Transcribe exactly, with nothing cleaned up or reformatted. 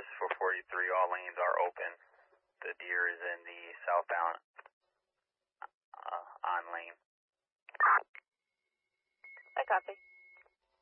is four forty-three. All lanes are open. The deer is in the southbound uh, on lane. I copy.